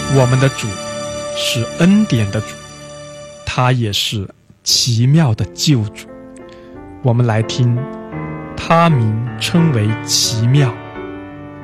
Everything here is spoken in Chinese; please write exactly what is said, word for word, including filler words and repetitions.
我们的主是恩典的主，他也是奇妙的救主。我们来听，他名称为奇妙。